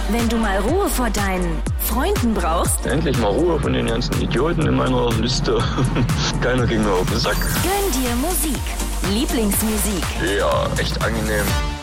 Wenn du mal Ruhe vor deinen Freunden brauchst, Endlich mal Ruhe von den ganzen Idioten in meiner Liste. Keiner ging mir auf den Sack. gönn dir Musik. Lieblingsmusik. Ja, echt angenehm.